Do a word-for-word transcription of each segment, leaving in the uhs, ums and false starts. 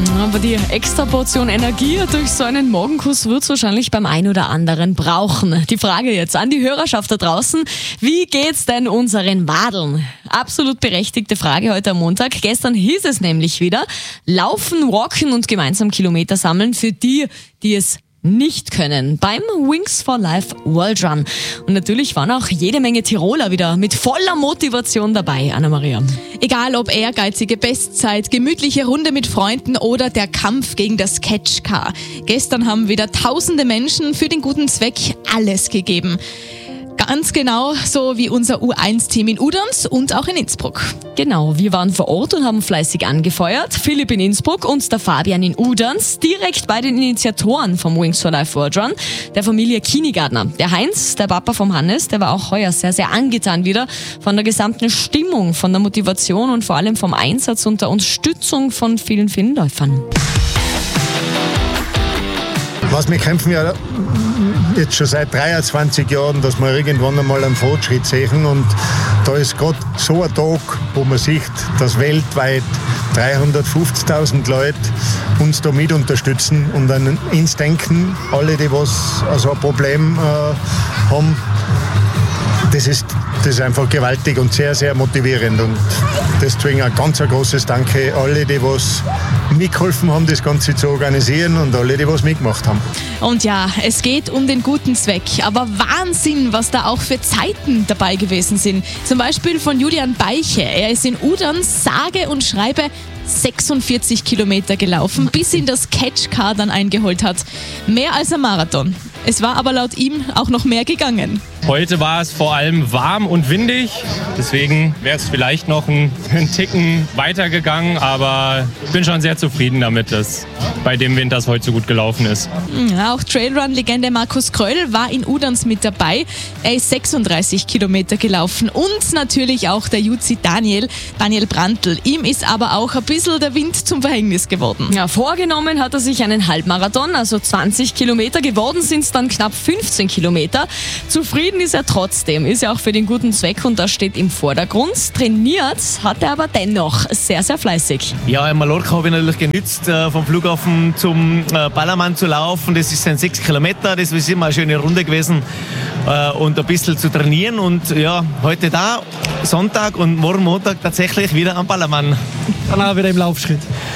Aber die extra Portion Energie durch so einen Morgenkuss wird es wahrscheinlich beim einen oder anderen brauchen. Die Frage jetzt an die Hörerschaft da draußen. Wie geht's denn unseren Wadeln? Absolut berechtigte Frage heute am Montag. Gestern hieß es nämlich wieder, laufen, walken und gemeinsam Kilometer sammeln für die, die es nicht können beim Wings for Life World Run. Und natürlich waren auch jede Menge Tiroler wieder mit voller Motivation dabei, Anna-Maria. Egal ob ehrgeizige Bestzeit, gemütliche Runde mit Freunden oder der Kampf gegen das Catch-Car. Gestern haben wieder tausende Menschen für den guten Zweck alles gegeben. Ganz genau so wie unser U eins Team in Udans und auch in Innsbruck. Genau, wir waren vor Ort und haben fleißig angefeuert. Philipp in Innsbruck und der Fabian in Udans, direkt bei den Initiatoren vom Wings for Life World Run, der Familie Kienigardner. Der Heinz, der Papa vom Hannes, der war auch heuer sehr, sehr angetan wieder von der gesamten Stimmung, von der Motivation und vor allem vom Einsatz und der Unterstützung von vielen, vielen Läufern. Was wir kämpfen ja jetzt schon seit dreiundzwanzig Jahren, dass wir irgendwann einmal einen Fortschritt sehen. Und da ist gerade so ein Tag, wo man sieht, dass weltweit dreihundertfünfzigtausend Leute uns da mit unterstützen und an uns denken, alle, die was also ein Problem äh, haben. Das ist, das ist einfach gewaltig und sehr, sehr motivierend. Und deswegen ein ganz ein großes Danke alle, die was mitgeholfen haben, das Ganze zu organisieren und alle, die was mitgemacht haben. Und ja, es geht um den guten Zweck. Aber Wahnsinn, was da auch für Zeiten dabei gewesen sind. Zum Beispiel von Julian Beiche. Er ist in Udans sage und schreibe sechsundvierzig Kilometer gelaufen, bis ihn das Catch-Car dann eingeholt hat. Mehr als ein Marathon. Es war aber laut ihm auch noch mehr gegangen. Heute war es vor allem warm und windig, deswegen wäre es vielleicht noch einen, einen Ticken weitergegangen, aber ich bin schon sehr zufrieden damit, dass bei dem Wind das heute so gut gelaufen ist. Ja, auch Trailrun-Legende Markus Kröll war in Udans mit dabei. Er ist sechsunddreißig Kilometer gelaufen und natürlich auch der Juzi Daniel, Daniel Brandl. Ihm ist aber auch ein bisschen der Wind zum Verhängnis geworden. Ja, vorgenommen hat er sich einen Halbmarathon, also zwanzig Kilometer. Geworden sind es dann knapp fünfzehn Kilometer. Zufrieden ist er trotzdem, ist ja auch für den guten Zweck und das steht im Vordergrund. Trainiert hat er aber dennoch sehr, sehr fleißig. Ja, in Mallorca habe ich natürlich genützt, äh, vom Flughafen zum äh, Ballermann zu laufen. Das sind sechs Kilometer, das ist immer eine schöne Runde gewesen äh, und ein bisschen zu trainieren. Und ja, heute da, Sonntag und morgen Montag tatsächlich wieder am Ballermann. Dann auch wieder im Laufschritt.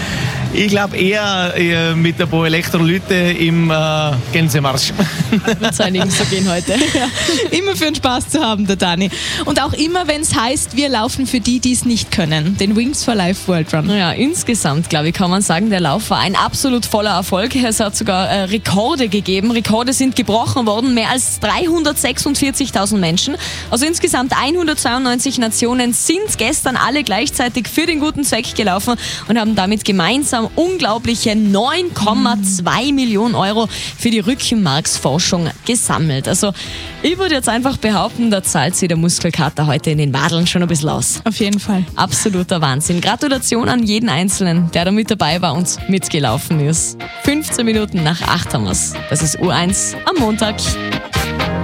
Ich glaube eher äh, mit ein paar Elektrolyte im äh, Gänsemarsch. Wird es einigen so gehen heute. Ja, immer für einen Spaß zu haben, der Dani. Und auch immer, wenn es heißt, wir laufen für die, die es nicht können. Den Wings for Life World Run. Ja, insgesamt, glaube ich, kann man sagen, der Lauf war ein absolut voller Erfolg. Es hat sogar äh, Rekorde gegeben. Rekorde sind gebrochen worden. Mehr als dreihundertsechsundvierzigtausend Menschen. Also insgesamt hundertzweiundneunzig Nationen sind gestern alle gleichzeitig für den guten Zweck gelaufen und haben damit gemeinsam unglaubliche neun Komma zwei Millionen Euro für die Rückenmarksforschung gesammelt. Also ich würde jetzt einfach behaupten, da zahlt sich der Muskelkater heute in den Wadeln schon ein bisschen aus. Auf jeden Fall. Absoluter Wahnsinn. Gratulation an jeden Einzelnen, der da mit dabei war und mitgelaufen ist. fünfzehn Minuten nach acht haben wir's. Das ist U eins am Montag.